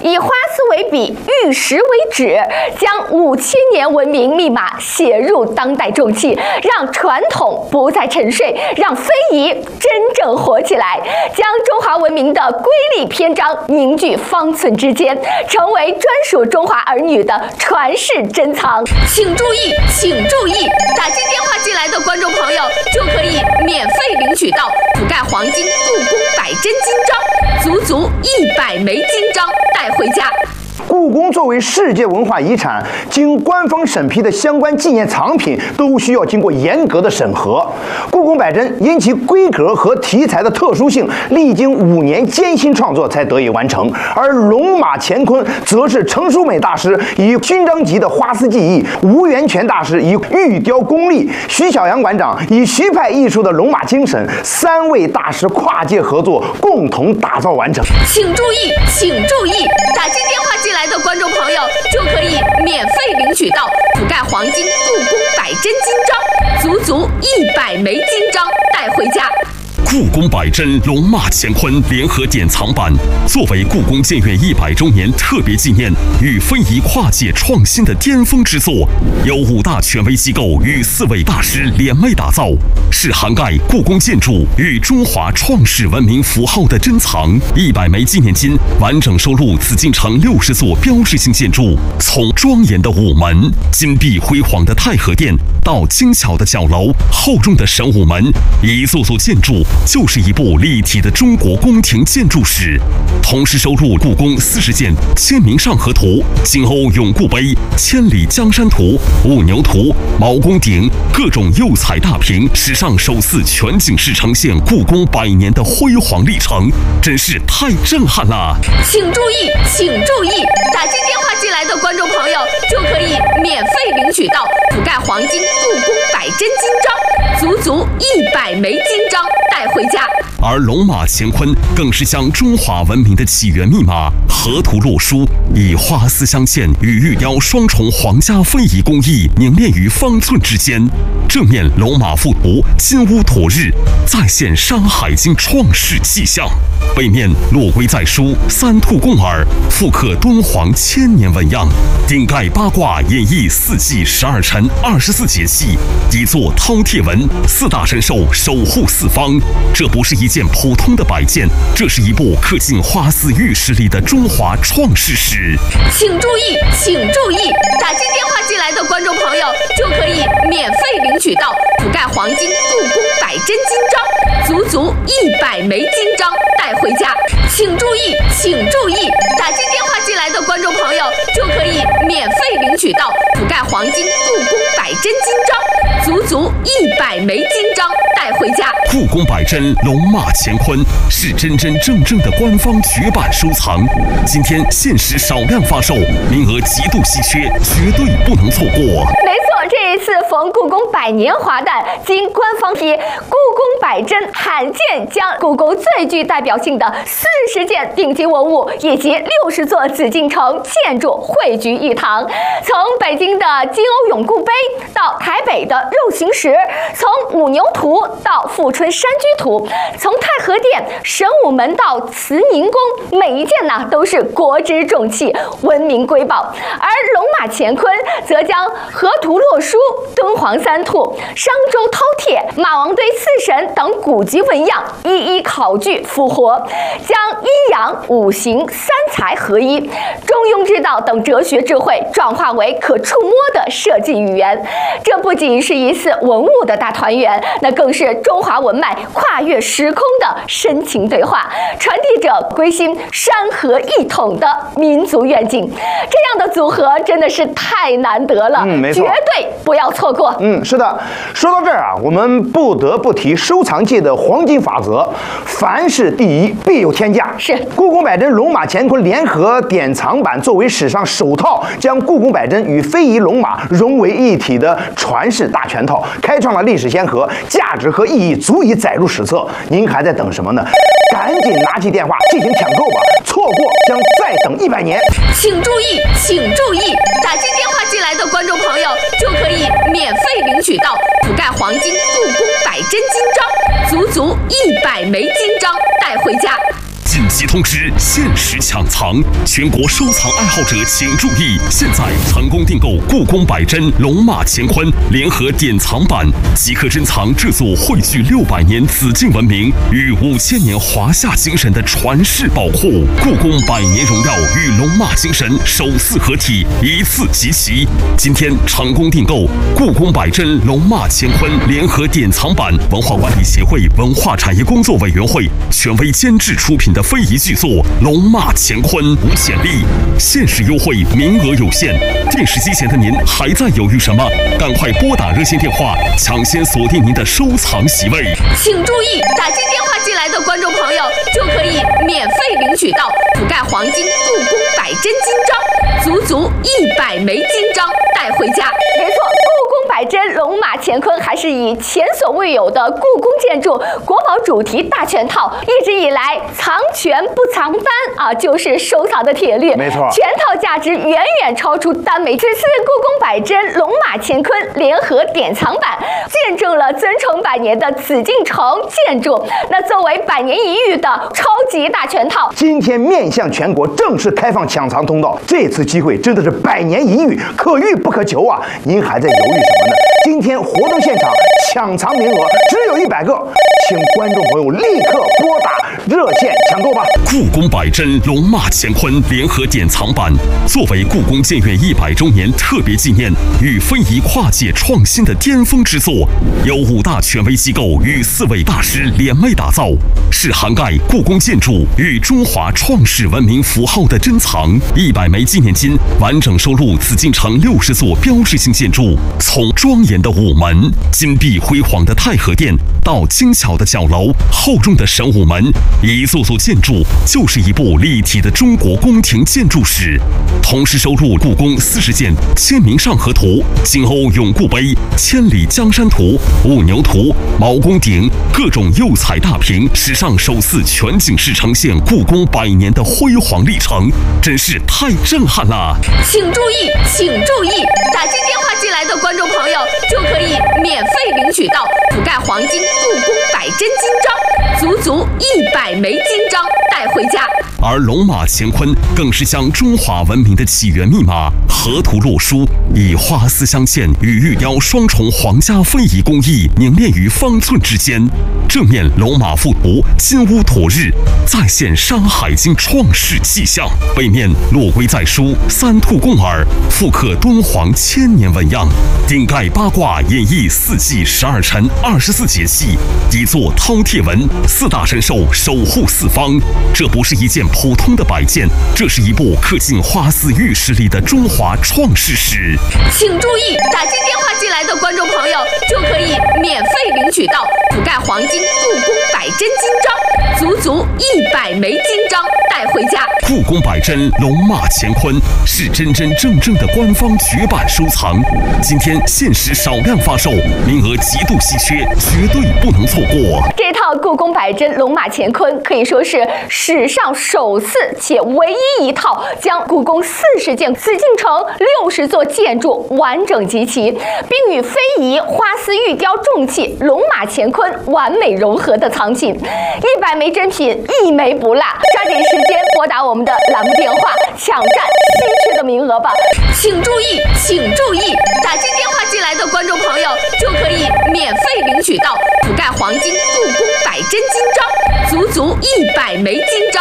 以花丝为笔，玉石为纸，将5000年文明密码写入当代重器，让传统不再沉睡，让非遗真正活起来，将中华文明的瑰丽篇章凝聚方寸之间，成为专属中华儿女的传世珍藏。请注意，请注意，打进电话进来的观众朋友就可以免费领取到覆盖黄金故宫100真金章，足足100枚金章带回家。 故宫作为世界文化遗产，经官方审批的相关纪念藏品都需要经过严格的审核。故宫百珍因其规格和题材的特殊性，历经5年艰辛创作才得以完成。而龙马乾坤则是程淑美大师以勋章级的花丝技艺，吴元泉大师以玉雕功力，徐小阳馆长以徐派艺术的龙马精神，3位大师跨界合作，共同打造完成。 请注意，请注意，打进电话进来的观众朋友就可以免费领取到覆盖黄金故宫100真金章，足足100枚金章带回家。 故宫100真龙马乾坤联合典藏版，作为故宫建院100周年特别纪念与非遗跨界创新的巅峰之作，由5大权威机构与4位大师联袂打造，是涵盖故宫建筑与中华创世文明符号的珍藏。100枚纪念金完整收录紫禁城60座标志性建筑，从庄严的午门、金碧辉煌的太和殿到精巧的角楼、厚重的神武门，一座座建筑就是一部立体的中国宫廷建筑史。同时收录故宫40件签名上河图、金瓯永固碑、千里江山图、五牛图、毛公鼎各种釉彩大屏，史上首次全景式呈现故宫100年的辉煌历程，真是太震撼了。 请注意，请注意，打进电话进来的观众朋友就可以免费领取到覆盖黄金故宫100真金章，足足100枚金章带回家。 而龙马乾坤更是将中华文明的起源密码河图洛书，以花丝镶嵌与玉雕双重皇家非遗工艺凝练于方寸之间。正面龙马附图金乌妥日，再现《山海经》创世气象；背面落龟在书3兔共耳，复刻敦煌1000年纹样；顶盖八卦演绎4季12辰24节气，底座饕餮纹4大神兽守护四方。这不是一件普通的摆件，这是一部刻进花丝玉石里的中华创世史。 请注意，请注意，打进电话进来的观众朋友就可以免费领取到覆盖黄金故宫100真金章，足足100枚金章带回家。请注意，请注意，打进电话进来的观众朋友就可以免费领取到覆盖黄金故宫100真金章，足足100枚金章带回家。 故宫100真龙马乾坤是真真正正的官方绝版收藏，今天限时少量发售，名额极度稀缺，绝对不能错过。 没错，这一次逢故宫100年华诞，经官方批，故宫100真罕见将故宫最具代表性的40件顶级文物以及60座紫禁城建筑汇聚一堂，从北京的金瓯永固碑到台北的肉形石，从五牛图到富春山居图，从太和殿、神武门到慈宁宫，每一件呢都是国之重器，文明瑰宝。而龙马乾坤则将河图洛书、敦煌3兔、商周饕餮、马王堆4神等古籍纹样一一考据复活，将阴阳五行3才合一、中庸之道等哲学智慧转化为可触摸的设计语言。这不仅是一次文物的大团圆，那更是中华文脉跨越时空的深情对话，传递着归心山河一统的民族愿景。这样的组合真的是太难得了， 没错， 绝对不要错过。 是的。说到这儿啊，我们不得不提收藏界的黄金法则：凡事第一，必有天价。 是故宫100真龙马乾坤联合典藏版作为史上首套将故宫100真与非遗龙马融为一体的传世大全套，开创了历史先河，价值和意义足以载入史册。您还在等什么呢？赶紧拿起电话进行抢购吧，错过将再等100年。 请注意，请注意，打进电话进来的观众朋友就可以免费领取到覆盖黄金故宫100真金章，足足100枚金章带回家。 谨喜通知：限时抢藏，全国收藏爱好者请注意！现在成功订购故宫百珍龙马乾坤联合典藏版，即可珍藏这座汇聚600年紫禁文明与5000年华夏精神的传世宝库。故宫100年荣耀与龙马精神首次合体，一次集齐。今天成功订购故宫百珍龙马乾坤联合典藏版，文化管理协会文化产业工作委员会权威监制出品的非遗巨作《龙马乾坤》无潜力，限时优惠，名额有限。电视机前的您还在犹豫什么？赶快拨打热线电话，抢先锁定您的收藏席位。 请注意，打进电话进来的观众朋友就可以免费领取到覆盖黄金故宫百珍金章，足足100枚金章带回家。没错，故宫百珍龙马乾坤还是以前所未有的故宫建筑国宝主题大全套，一直以来藏全不藏单啊，就是收藏的铁律。 没错， 全套价值远远超出单枚。此次故宫百珍龙马乾坤联合典藏版，见证了尊崇100年的紫禁城建筑。那作为100年一遇的超级大全套， 今天面向全国正式开放抢藏通道，这次机会真的是100年一遇，可遇不可求啊！您还在犹豫什么呢？今天活动现场抢藏名额只有100个，请观众朋友立刻拨打热线抢购吧！ 故宫百珍龙马乾坤联合典藏版，作为故宫建院100周年特别纪念与非遗跨界创新的巅峰之作，由5大权威机构与4位大师联袂打造，是涵盖故宫建筑与中华创世文明符号的珍藏。100枚纪念金完整收录紫禁城60座标志性建筑，从庄严的午门、金碧辉煌的太和殿到精巧的角楼、厚重的神武门，一座座建筑就是一部立体的中国宫廷建筑史。同时收录故宫40件签名上河图、金瓯永固碑、千里江山图、兀牛图、毛公鼎各种釉彩大屏，史上首次全景式呈现故宫100年的辉煌历程，真是太震撼了！ 请注意，请注意，打进电话进来的观众朋友就可以免费领取到覆盖黄金故宫百珍金章，足足100枚金章带回家。 而龙马乾坤更是将中华文明的起源密码河图洛书，以花丝镶嵌与玉雕双重皇家非遗工艺凝练于方寸之间。正面龙马附图金乌妥日，再现《山海经》创世气象；背面落龟在书3兔共耳，复刻敦煌1000年纹样。顶盖八卦演绎4季12辰24节气，底座饕餮纹4大神兽守护4方。这不是一件普通的摆件，这是一部刻进花丝玉石里的中华创世史。 请注意，打进电话进来的观众朋友就可以免费领取到覆盖黄金故宫百珍金章，足足100枚金章带回家。 故宫百珍龙马乾坤是真真正正的官方绝版收藏，今天限时少量发售，名额极度稀缺，绝对不能错过。 这套故宫百珍龙马乾坤可以说是史上首次且唯一一套将故宫40件紫禁城60座建筑完整集齐，并与非遗花丝玉雕重器龙马乾坤完美融合的藏品，100枚珍品一枚不落。抓紧时间拨打我们的栏目电话，抢占稀缺的名额吧！请注意，请注意，打进电话进来的观众朋友就可以免费领取到覆盖黄金故宫百珍金章，足足100枚金章。